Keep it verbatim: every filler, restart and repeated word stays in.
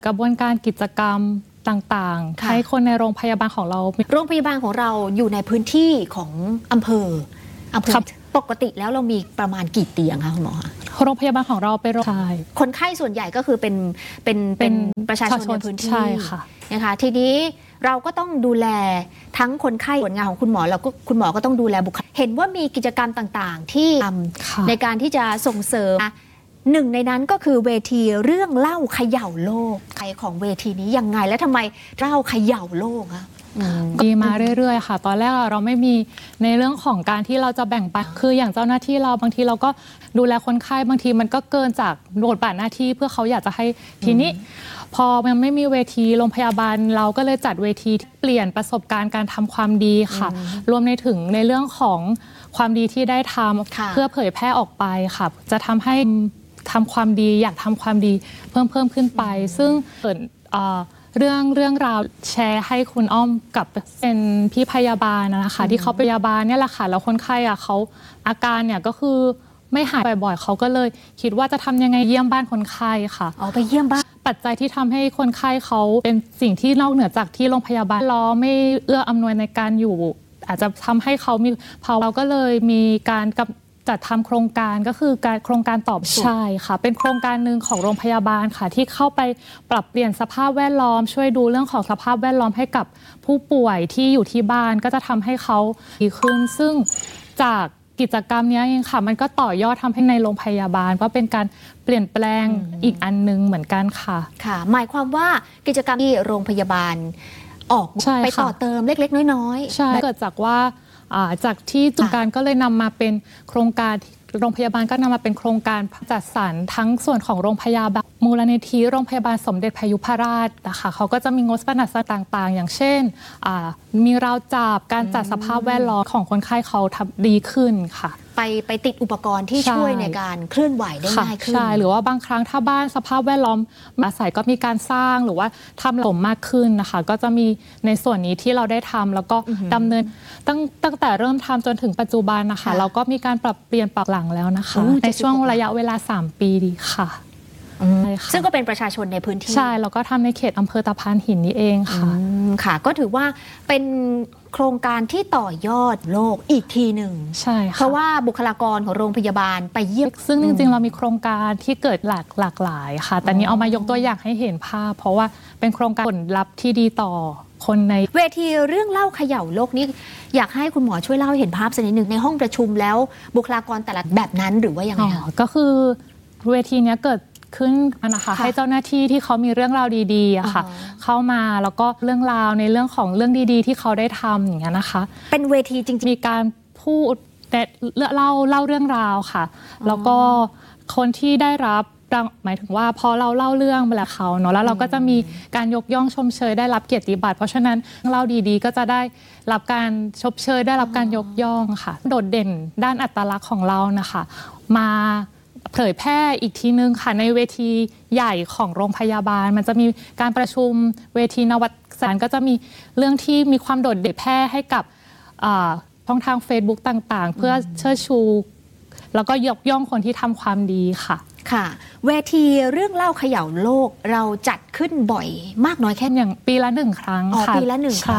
กระบวนการกิจกรรมต่างๆให้คนในโรงพยาบาลของเราโรงพยาบาลของเราอยู่ในพื้นที่ของอำเภออำเภอปกติแล้วเรามีประมาณกี่เตียงคะคุณหมอโรงพยาบาลของเราเป็นคนไข้ส่วนใหญ่ก็คือเป็นเป็นเป็นประชาชนในพื้นที่นะคะทีนี้เราก็ต้องดูแลทั้งคนไข้ส่วนงานของคุณหมอแล้วก็คุณหมอก็ต้องดูแลบุคลากรเห็นว่ามีกิจกรรมต่างๆที่ทำในการที่จะส่งเสริมหนึ่งในนั้นก็คือเวทีเรื่องเล่าเขย่าโลกใครของเวทีนี้ยังไงและทำไมเล่าเขย่าโลกอะดีมาเรื่อยๆค่ะตอนแรกเราไม่มีในเรื่องของการที่เราจะแบ่งปันคืออย่างเจ้าหน้าที่เราบางทีเราก็ดูแลคนไข้บางทีมันก็เกินจากบทบาทหน้าที่เพื่อเขาอยากจะให้ทีนี้พอมันไม่มีเวทีโรงพยาบาลเราก็เลยจัดเวทีเปลี่ยนประสบการณ์การทำความดีค่ะรวมในถึงในเรื่องของความดีที่ได้ทำเพื่อเผยแพร่ออกไปค่ะจะทำให้ทำความดีอยากทำความดีเพิ่มเพิ่มขึ้นไปซึ่งเกิดเรื่องเรื่องราวแชร์ให้คุณอ้อมกับเป็นพี่พยาบาลนะคะที่เขาพยาบาลเนี่ยแหละค่ะแล้วคนไข้อ่ะเขาอาการเนี่ยก็คือไม่หายบ่อยๆเขาก็เลยคิดว่าจะทำยังไงเยี่ยมบ้านคนไข้ค่ะอ๋อไปเยี่ยมบ้านปัจจัยที่ทำให้คนไข้เขาเป็นสิ่งที่นอกเหนือจากที่โรงพยาบาลล้อไม่เอื้ออำนวยในการอยู่อาจจะทำให้เขามีภาวะเราก็เลยมีการกับจัดทำโครงการก็คือการโครงการตอบใช่ค่ะเป็นโครงการหนึ่งของโรงพยาบาลค่ะที่เข้าไปปรับเปลี่ยนสภาพแวดล้อมช่วยดูเรื่องของสภาพแวดล้อมให้กับผู้ป่วยที่อยู่ที่บ้านก็จะทำให้เขาดีขึ้นซึ่งจากกิจกรรมนี้เองค่ะมันก็ต่อยอดทำให้ในโรงพยาบาลก็เป็นการเปลี่ยนแปลงอีกอันนึงเหมือนกันค่ะค่ะหมายความว่ากิจกรรมที่โรงพยาบาลออกไปต่อเติมเล็กๆน้อยๆใช่เกิดจากว่าจากที่จุดการก็เลยนำมาเป็นโครงการโรงพยาบาลก็นำมาเป็นโครงการจัดสรรทั้งส่วนของโรงพยาบาลมูลนิธิโรงพยาบาลสมเด็จพยุพราชนะคะเขาก็จะมีงบสนับสนุนต่างๆอย่างเช่นมีราวจับการจัดสภาพแวดล้อมของคนไข้เขาทำดีขึ้นค่ะไปไปติดอุปกรณ์ที่ช่วยในการเคลื่อนไหวได้ง่ายขึ้นใช่หรือว่าบางครั้งถ้าบ้านสภาพแวดล้อมอาศัยก็มีการสร้างหรือว่าทำหล่มมากขึ้นนะคะก็จะมีในส่วนนี้ที่เราได้ทำแล้วก็ดำเนินตั้งตั้งแต่เริ่มทำจนถึงปัจจุบันนะคะเราก็มีการปรับเปลี่ยนปรับหลังแล้วนะคะในช่วงระยะเวลาสามปีดีค่ะซึ่งก็เป็นประชาชนในพื้นที่ใช่แล้วก็ทำในเขตอำเภอตะพานหินนี่เองค่ะค่ะก็ถือว่าเป็นโครงการที่ต่อยอดโลกอีกทีหนึ่งใช่เพราะว่าบุคลากรของโรงพยาบาลไปเยี่ยมซึ่งจริงๆเรามีโครงการที่เกิดหลากหลากหลายค่ะแต่นี้เอามายกตัวอย่างให้เห็นภาพเพราะว่าเป็นโครงการผลลัพธ์ที่ดีต่อคนในเวทีเรื่องเล่าเขย่าโลกนี้อยากให้คุณหมอช่วยเล่าเห็นภาพสักนิดหนึ่งในห้องประชุมแล้วบุคลากรแต่ละแบบนั้นหรือว่ายังไงคะก็คือเวทีนี้เกิดขึ้นนะคะให้เจ้าหน้าที่ที่เขามีเรื่องราวดีๆอะค่ะเข้ามาแล้วก็เรื่องราวในเรื่องของเรื่องดีๆที่เขาได้ทำอย่างเงี้ยนะคะเป็นเวทีจริงๆมีการพูดแต่เล่าเล่าเรื่องราวค่ะแล้วก็คนที่ได้รับหมายถึงว่าพอเราเล่าเรื่องไปแล้วเขาเนาะแล้วเราก็จะมีการยกย่องชมเชยได้รับเกียรติบัตรเพราะฉะนั้นเล่าดีๆก็จะได้รับการชมเชยได้รับการยกย่องค่ะโดดเด่นด้านอัตลักษณ์ของเรานะคะมาเผยแพร่อีกทีนึงค่ะในเวทีใหญ่ของโรงพยาบาลมันจะมีการประชุมเวทีนวัตกรรมก็จะมีเรื่องที่มีความโดดเด่นแพร่ให้กับช่องทาง Facebook ต่างๆเพื่อเชิดชูแล้วก็ยกย่องคนที่ทำความดีค่ะค่ะเวทีเรื่องเล่าเขย่าโลกเราจัดขึ้นบ่อยมากน้อยแค่อย่างปีละหนึ่งครั้งค่ะปีละหนึ่งครั้ง